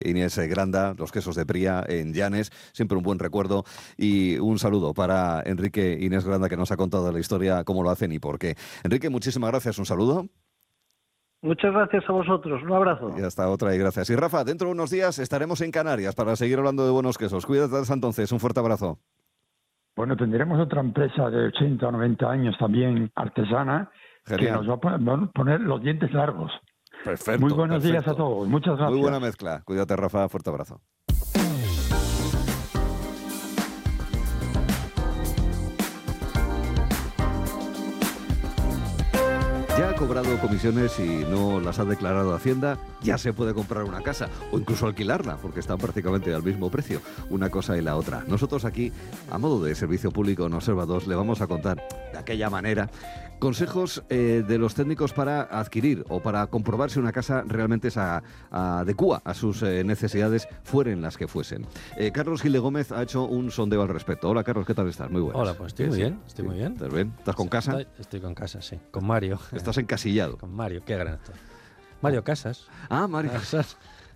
Inés Granda, los quesos de Pría en Llanes, siempre un buen recuerdo, y un saludo para Enrique Inés Granda, que nos ha contado la historia, cómo lo hacen y por qué. Enrique, muchísimas gracias, un saludo. Muchas gracias a vosotros, un abrazo. Y hasta otra, y gracias. Y Rafa, dentro de unos días estaremos en Canarias para seguir hablando de buenos quesos. Cuídate hasta entonces, un fuerte abrazo. Bueno, tendremos otra empresa de 80 o 90 años también artesana. Genial. Que nos va a poner los dientes largos. Perfecto. Muy buenos días a todos, muchas gracias. Muy buena mezcla. Cuídate, Rafa, fuerte abrazo. Ya ha cobrado comisiones y no las ha declarado Hacienda, ya se puede comprar una casa o incluso alquilarla, porque están prácticamente al mismo precio, una cosa y la otra. Nosotros aquí, a modo de servicio público en Observa 2, le vamos a contar de aquella manera consejos de los técnicos para adquirir o para comprobar si una casa realmente se adecúa a sus necesidades, fueren las que fuesen. Carlos Gil de Gómez ha hecho un sondeo al respecto. Hola, Carlos, ¿qué tal estás? Muy buenas. Hola, pues estoy muy bien, estoy muy bien. ¿Estás bien? ¿Estás con casa? Estoy con casa, sí. Con Mario. Estás encasillado. Con Mario, qué gran actor. Mario Casas. Ah, Mario Casas.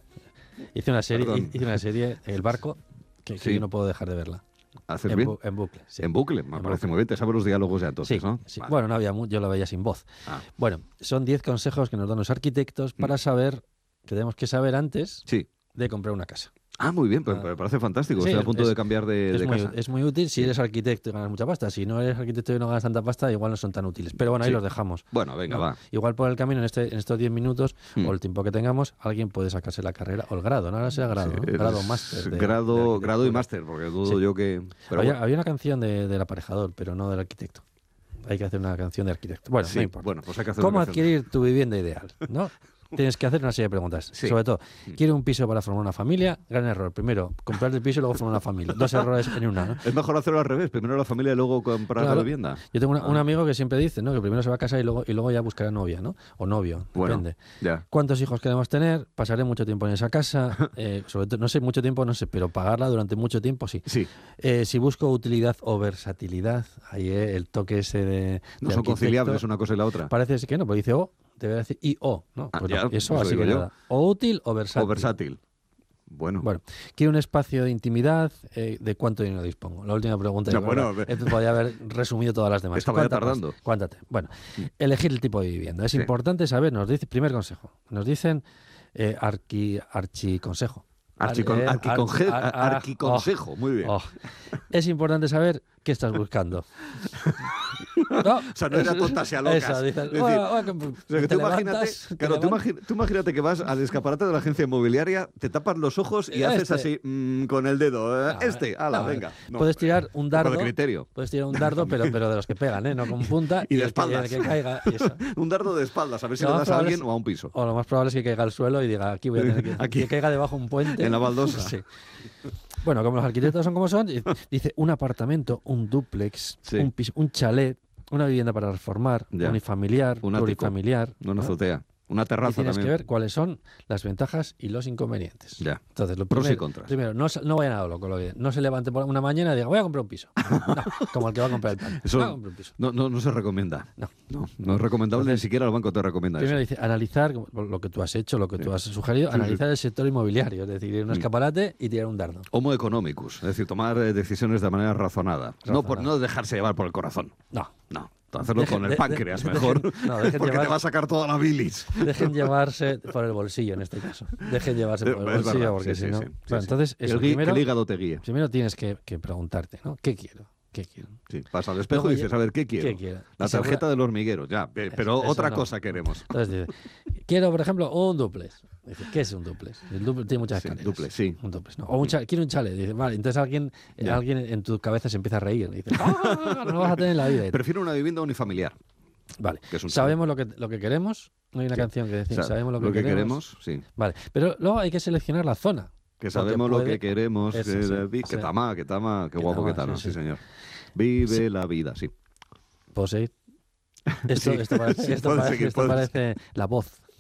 Hice una serie, El Barco, que yo no puedo dejar de verla. ¿Haces bien? En bucle, sí. En bucle, me parece muy bien. Te sabes los diálogos ya entonces, sí, ¿no? Sí. Vale. Bueno, no había yo lo veía sin voz. Bueno, son 10 consejos que nos dan los arquitectos para saber, que tenemos que saber antes de comprar una casa. Ah, muy bien, pues me parece fantástico. Sí, estoy a punto de cambiar de casa. Es muy útil si eres arquitecto y ganas mucha pasta. Si no eres arquitecto y no ganas tanta pasta, igual no son tan útiles. Pero bueno, ahí los dejamos. Bueno, venga, va. Igual por el camino, en estos 10 minutos, o el tiempo que tengamos, alguien puede sacarse la carrera, o el grado, no ahora sea grado, ¿no? Grado máster. Grado y máster, porque dudo yo que... Pero había una canción del aparejador, pero no del arquitecto. Hay que hacer una canción de arquitecto. Bueno, no importa. Bueno, pues hay que hacer ¿Cómo adquirir tu vivienda ideal? ¿No? Tienes que hacer una serie de preguntas. Sobre todo, ¿quiero un piso para formar una familia? Gran error. Primero, comprar el piso y luego formar una familia. 2 errores en una, ¿no? Es mejor hacerlo al revés. Primero la familia y luego comprar la vivienda. Yo tengo un amigo que siempre dice, ¿no? Que primero se va a casar y luego ya buscará novia, ¿no? O novio, depende. Ya. ¿Cuántos hijos queremos tener? Pasaré mucho tiempo en esa casa. Sobre todo, no sé, mucho tiempo no sé, pero pagarla durante mucho tiempo sí. Si busco utilidad o versatilidad, ahí el toque ese de no son conciliables una cosa y la otra. Parece que no, pero dice debe decir I-O, ¿no? Pues ya, eso así que nada. O útil o versátil. O versátil. Bueno, quiero un espacio de intimidad. ¿De cuánto dinero dispongo? La última pregunta. Podría haber resumido todas las demás. Estaba ya tardando. Cuántate. Bueno, elegir el tipo de vivienda. Es importante saber, nos dice, primer consejo, nos dicen archiconsejo. Arquiconsejo, muy bien. Es importante saber qué estás buscando. ¿No? O sea, no era tontas y a locas. Tú imagínate que vas al escaparate de la agencia inmobiliaria, te tapas los ojos y haces así con el dedo. Venga. Puedes tirar un dardo. De criterio. Puedes tirar un dardo, pero de los que pegan, no con punta. Y de espaldas. Que caiga, un dardo de espaldas, a ver si le das a alguien o a un piso. O lo más probable es que caiga al suelo y diga, aquí voy a tener que caiga debajo un puente. En la baldosa. Sí. Bueno, como los arquitectos son como son, dice un apartamento, un dúplex, un piso, un chalet, una vivienda para reformar, unifamiliar, plurifamiliar. Una azotea. Una terraza y tienes también. que ver cuáles son las ventajas y los inconvenientes. Ya. Entonces, pros y contras. Primero, no vayan a lo loco. No se levante por una mañana y diga, voy a comprar un piso. No, como el que va a comprar el pan. Eso voy a comprar un piso. No se recomienda. No es recomendable. Entonces, ni siquiera el banco te recomienda primero eso. Dice, analizar lo que tú has hecho, lo que tú has sugerido, analizar el sector inmobiliario. Es decir, ir a un escaparate y tirar un dardo. Homo economicus. Es decir, tomar decisiones de manera razonada. No dejarse llevar por el corazón. No. Hacerlo con el páncreas mejor, porque te va a sacar toda la bilis. Dejen llevarse por el bolsillo en este caso. Dejen llevarse por el bolsillo, porque si no... Entonces, eso, primero, el hígado te guíe. Primero tienes que preguntarte, ¿no? ¿Qué quiero? Sí, vas al espejo y dices, a ver, ¿qué quiero? La tarjeta del hormiguero, ya, pero otra cosa queremos. Entonces dice, quiero, por ejemplo, un dúplex. Dice, ¿qué es un dúplex? El dúplex tiene muchas escaleras. Un dúplex, ¿no? O quiero un chalet. Dice, vale, entonces alguien en tu cabeza se empieza a reír. Dice, no lo vas a tener en la vida. Prefiero una vivienda unifamiliar. Vale, sabemos lo que queremos. No hay una canción que decía, sabemos lo que queremos. Sí. Vale, pero luego hay que seleccionar la zona. Que sabemos lo que queremos. Que tama, qué guapo que está, ¿no? Sí, señor. Vive la vida, sí. ¿Puedo seguir? Esto parece la voz.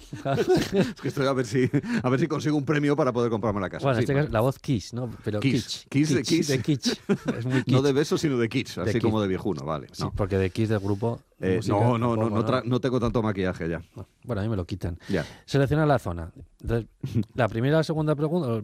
Es que estoy a ver si consigo un premio para poder comprarme la casa. Bueno, sí, la voz Kiss, ¿no? Pero Kiss kitsch. de Kiss. De kitsch. Es muy kitsch. No de beso, sino de kitsch, así kitsch. como de viejuno, vale. Sí, No. porque de Kiss del grupo... No tengo tanto maquillaje ya. Bueno, a mí me lo quitan. Ya. Selecciona la zona. Entonces, la primera y la segunda pregunta,